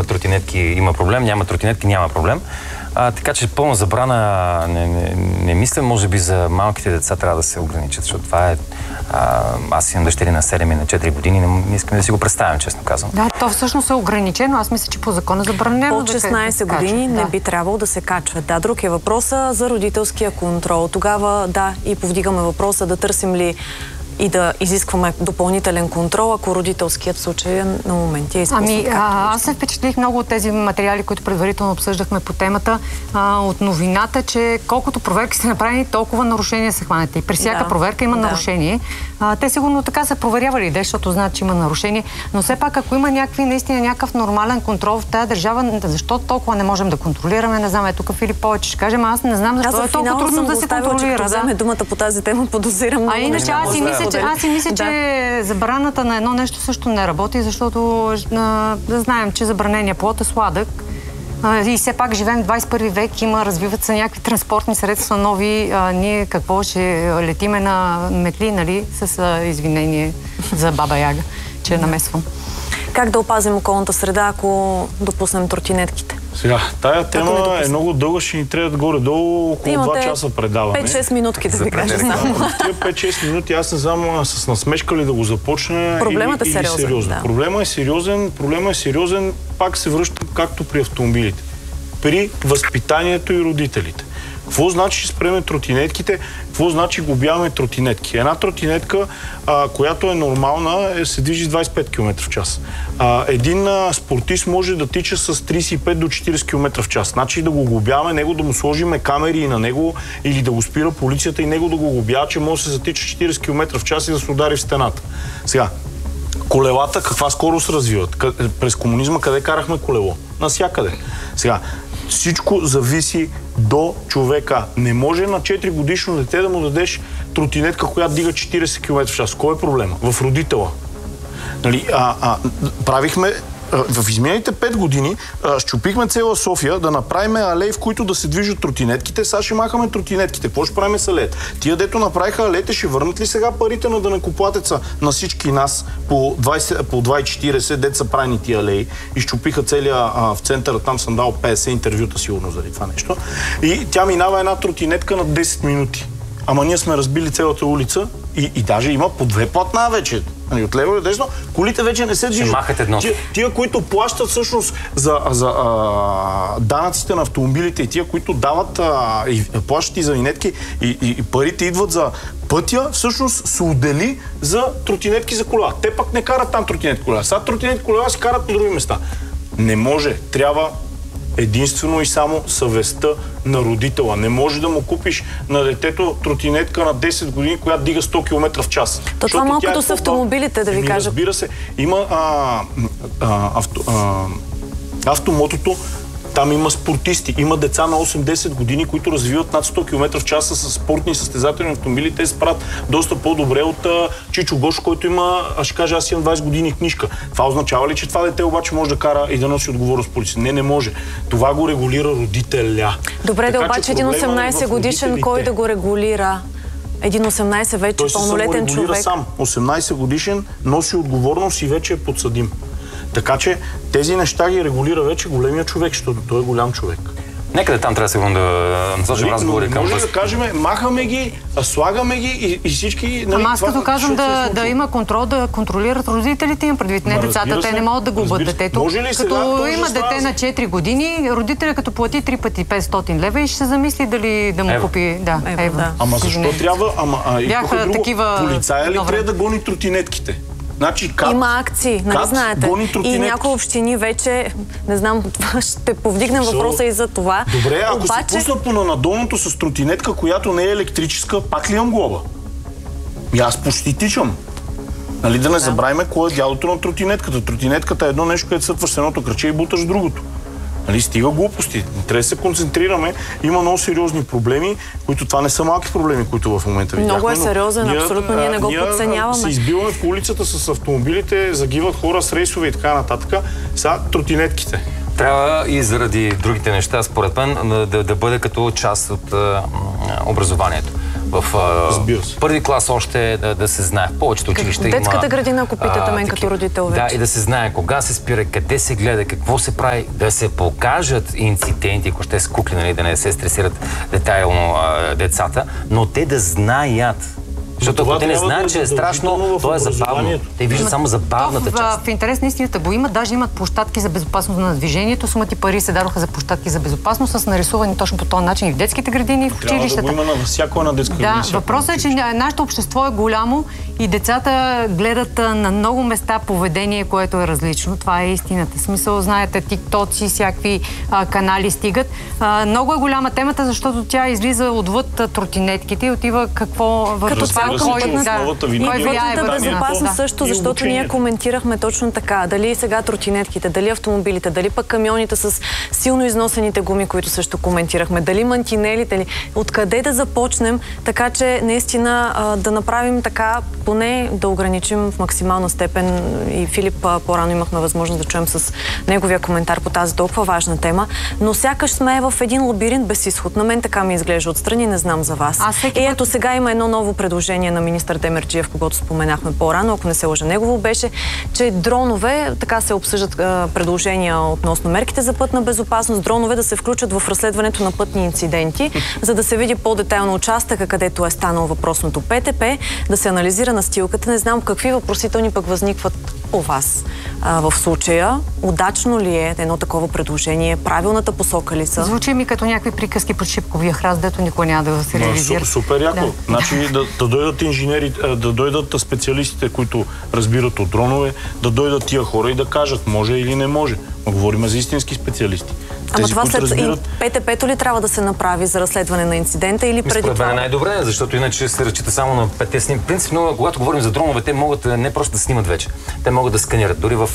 има тротинетки, има проблем, няма тротинетки, няма проблем. Така че пълна забрана не мисля, може би за малките деца трябва да се ограничат, защото това е... Аз имам дъщери на 7 и на 4 години, не искам да си го представям, честно казвам. Да, то всъщност е ограничено. Аз мисля, че по закона забранено от 16 години не би трябвало да се качва. Да, друг е въпроса за родителския контрол. Тогава, да, и повдигаме въпроса да търсим ли и да изискваме допълнителен контрол, ако родителският случай на моменти е изпуснат. Аз се впечатлих много от тези материали, които предварително обсъждахме по темата, от новината, че колкото проверки са направени, толкова нарушения са хванати. И при всяка проверка има нарушение. Те сигурно така са проверявали, защото знаят, че има нарушение. Но все пак, ако има някакъв нормален контрол в тази държава, защо толкова не можем да контролираме? Не знам, тук Филип повече ще кажем, аз не знам защо е толкова трудно да се контролира. Като вземе думата по тази тема, подозирам много. Иначе аз си мисля, че забраната на едно нещо също не работи, защото да знаем, че забранения плод е сладък. И все пак живеем в 21 век, развиват се някакви транспортни средства нови. Ние какво ще летиме на метли, нали, с извинение за Баба Яга, че намесвам. Как да опазим околната среда, ако допуснем тротинетките? Сега, тая тема е много дълга, ще ни трябва горе-долу около 2 часа предаване. 5-6 минутки да ви кажа само. Тия 5-6 минути, аз не знам с насмешка ли да го започна. Проблемът е сериозен. Да. Проблемът е сериозен, пак се връщам както при автомобилите. При възпитанието и родителите. Какво значи спреме тротинетките? Какво значи глобяваме тротинетки? Една тротинетка, която е нормална, се движи 25 км в час. Един спортист може да тича с 35 до 40 км в час. Значи да го глобяваме, него да му сложиме камери на него или да го спира полицията и него да го глобява, че може да се затича 40 км в час и да се удари в стената. Сега, колелата каква скорост развиват? През комунизма къде карахме колело? Насякъде. Сега, всичко зависи до човека. Не може на 4 годишно дете да му дадеш тротинетка, която дига 40 км в час. Кой е проблема? В родителя. Нали, правихме в изминалите 5 години счупихме цела София да направим алеи, в които да се движат тротинетките. Сега ще махаме тротинетките. Какво ще правим с алеята? Тия, дето направиха алеите, ще върнат ли сега парите на данъкоплатеца на всички нас по 2,40, дето са правени тия алеи? Изчупиха целия в центъра, там съм дал 50 интервюта сигурно заради това нещо. И тя минава една тротинетка на 10 минути. Ама ние сме разбили цялата улица и даже има по 2 платна вече. От лево и десно, колите вече не се движат. Тия, които плащат всъщност за данъците на автомобилите и тия, които дават и плащат и за винетки и парите идват за пътя, всъщност се отдели за тротинетки за кола. Те пък не карат там тротинетки колела. Сега тротинетки колела се карат по други места. Не може. Трябва единствено и само съвестта на родителя. Не може да му купиш на детето тротинетка на 10 години, която дига 100 км в час. Това малкото са автомобилите, да ви кажа. Разбира се, има автомотото, там има спортисти, има деца на 8-10 години, които развиват над 100 км в час с спортни състезателни автомобили. Те се правят доста по-добре от Чичо Гошо, който има, ще кажа, аз имам 20 години книжка. Това означава ли, че това дете обаче може да кара и да носи отговорност в полиция? Не може. Това го регулира родителя. Добре, да обаче един 18 годишен, кой да го регулира? Един 18 вече пълнолетен човек. Той се сам. 18 годишен носи отговорност и вече е подсъдим. Така че тези неща ги регулира вече големия човек, защото той е голям човек. Некъде там трябва сега да насочим разговори към... Може да кажем, махаме ги, слагаме ги и всички... Ама аз като казвам да има контрол, да контролират родителите им предвид, не децата, те не могат да губят детето. Като има дете на 4 години, родителя като плати 3 пъти 500 лева и ще се замисли дали да му купи... Ева. Ама защо трябва? И тук е друго. Полицая ли трябва да гони тротинетките? Значи, има акции, нали знаете? И някои общини вече, не знам, ще повдигнем въпроса и за това. Добре, ако се пусна по надолното с тротинетка, която не е електрическа, пак ли имам глоба? Аз почти тичам. Нали да не забравим кое е дялото на тротинетката. Тротинетката е едно нещо, където сътваш с едното кръче и буташ другото. Нали, стига глупости. Трябва да се концентрираме. Има много сериозни проблеми, които това не са малки проблеми, които в момента видяхме. Много е сериозен, абсолютно ние не го подценяваме. Се избиваме по улицата с автомобилите, загиват хора с рейсове и така нататък. Сега тротинетките. Трябва и заради другите неща, според мен, да бъде като част от образованието. в първи клас още да се знае. В повечето училища има... Детската градина, ако питате мен като родител вече. Да, и да се знае кога се спира, къде се гледа, какво се прави, да се покажат инциденти, ако ще са кукли, нали, да не се стресират детайлно децата, но те да знаят. Защото ако те не знаят, че е страшно, то е забавно. Те виждат само забавната част. В интерес на истината го има. Даже имат площадки за безопасност на движението. Сумати пари се дадоха за площадки за безопасност, с нарисувани точно по този начин и в детските градини, и в училищата. Трябва да го има на всяко една детска градина. Да, въпросът е, че нашето общество е голямо и децата гледат на много места поведение, което е различно. Това е истината. В смисъл, знаете, тиктоци, всякакви канали стигат. Много е голяма темата, защото тя излиза отвъд тротинетките и отива какво... Като цяло пътната безопасност също, защото ние коментирахме точно така. Дали сега тротинетките, дали автомобилите, дали пък камионите с силно износените гуми, които също коментирахме, дали мантинелите, откъде да започнем, така че наистина да направим така, поне да ограничим в максимална степен. И Филип по-рано имахме възможност да чуем с неговия коментар по тази толкова важна тема, но сякаш сме в един лабиринт без изход. На мен така ми изглежда отстрани, не знам за вас. И ето сега има едно ново предложение на министър Демерджиев, когото споменахме по-рано, ако не се лъжа негово, беше, че дронове, така се обсъждат предложения относно мерките за пътна безопасност, дронове да се включат в разследването на пътни инциденти, за да се види по-детайлно участъка, където е станало въпросното ПТП, да се анализира настилката. Не знам какви въпросителни пък възникват у вас в случая. Удачно ли е едно такова предложение? Правилната посока ли са? Звучи ми като някакви приказки под шипковия храст, дето никой няма да се реализира. Супер яко. Да. Значи да дойдат инженери, да дойдат специалистите, които разбират от дронове, да дойдат тия хора и да кажат може или не може. Но говорим за истински специалисти. Ама това след ПТП-то ли трябва да се направи за разследване на инцидента или преди това? Според мен е най-добре, защото иначе се разчита само на 5 снимки. Принципно, когато говорим за дронове, те могат не просто да снимат вече. Те могат да сканират. Дори в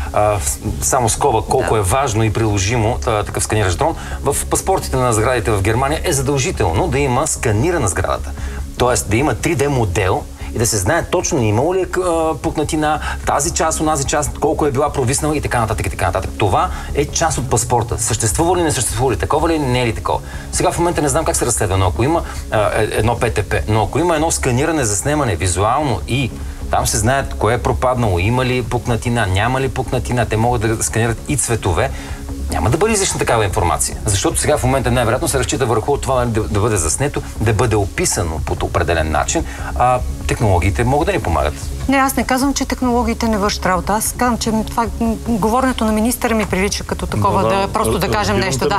само скоба колко е важно и приложимо такъв сканиращ дрон. В паспортите на сградите в Германия е задължително да има сканирана сградата. Тоест да има 3D модел и да се знае точно имало ли е пукнатина, тази част, онази част, колко е била провиснала и така нататък и така нататък. Това е част от паспорта. Съществува ли, не съществува ли, такова ли, не е ли такова. Сега в момента не знам как се разследва, но ако има едно ПТП, но ако има едно сканиране за снемане визуално и там се знаят кое е пропаднало, има ли пукнатина, няма ли пукнатина, те могат да сканират и цветове, няма да бъде излишна такава информация. Защото сега в момента най-вероятно се разчита върху това да бъде заснето, да бъде описано по определен начин, а технологиите могат да ни помагат. Не, аз не казвам, че технологиите не вършат работа. Аз казвам, че това говоренето на министъра ми прилича като такова, просто да кажем нещо.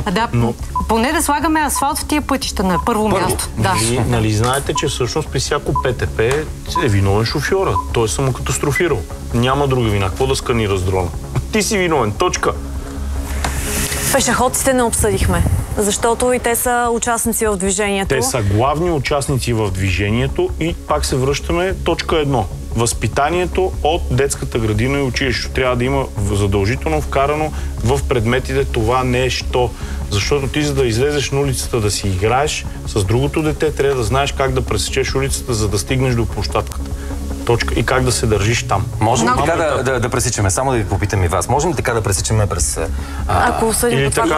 Поне да слагаме асфалт в тия пътища на първо място. Нали знаете, че всъщност при всяко ПТП е виновен шофьора. Той е самокатастрофирал. Няма друга вина. Какво да сканира с дрона? Ти си виновен. Точка. Пешеходците не обсъдихме, защото и те са участници в движението. Те са главни участници в движението и пак се връщаме точка 1. Възпитанието от детската градина и училището трябва да има задължително вкарано в предметите това нещо. Защото ти, за да излезеш на улицата да си играеш с другото дете, трябва да знаеш как да пресечеш улицата, за да стигнеш до площадката. Точка. И как да се държиш там. Можем ли така да пресичаме? Само да ви попитам и вас. Можем ли така да пресичаме през... Ако съдим по това,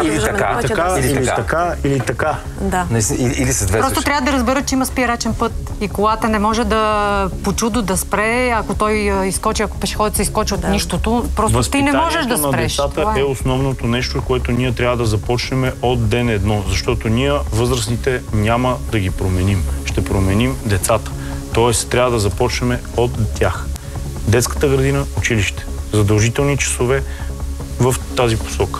или така. Да. Или с две. Просто трябва да разберат, че има спирачен път и колата не може да по чудо да спре, ако той изкочи, ако пешеходец изкочи от нищото. Просто ти не можеш да спреш. Децата е основното нещо, което ние трябва да започнем от ден едно. Защото ние, възрастните, няма да ги променим. Ще променим децата. Тоест, трябва да започнем от тях. Детската градина, училище. Задължителни часове в тази посока.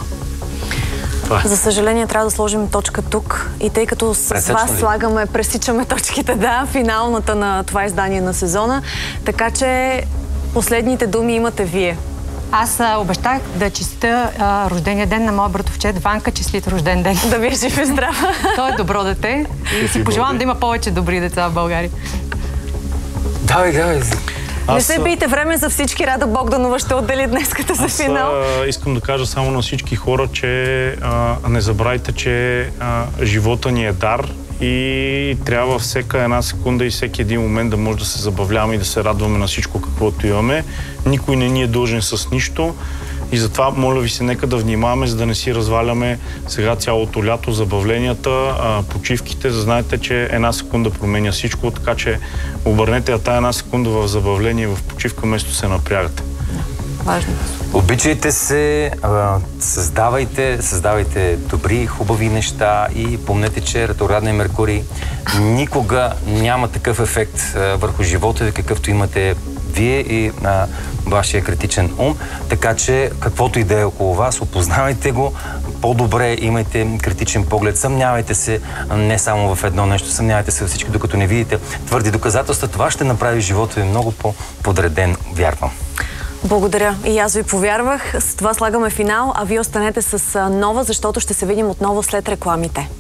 За съжаление, трябва да сложим точка тук. И тъй като с вас пресичаме точките, финалната на това издание на сезона. Така че последните думи имате вие. Аз обещах да честитя рождения ден на моя братовчет Ванка. Честит рожден ден. Да ви е жив и здрав. Той е добро дете и си пожелавам да има повече добри деца в България. Давай. Не се бийте, време за всички. Рада Богданова ще отдели днеската за финал. Искам да кажа само на всички хора, че не забравяйте, че живота ни е дар и трябва всяка една секунда и всеки един момент да може да се забавляваме и да се радваме на всичко, каквото имаме. Никой не ни е дължен с нищо. И затова, моля ви се, нека да внимаваме, за да не си разваляме сега цялото лято, забавленията, почивките. Знаете, че една секунда променя всичко, така че обърнете тая една секунда в забавление и в почивка, вместо се напрягате. Важно. Обичайте се, създавайте добри, хубави неща и помнете, че ретроградния Меркурий никога няма такъв ефект върху живота ви, какъвто имате вие и вашия критичен ум. Така че, каквото и да е около вас, опознавайте го, по-добре имайте критичен поглед, съмнявайте се не само в едно нещо, съмнявайте се във всички, докато не видите твърди доказателства. Това ще направи живота ви много по-подреден, вярвам. Благодаря. И аз ви повярвах. С това слагаме финал, а вие останете с Нова, защото ще се видим отново след рекламите.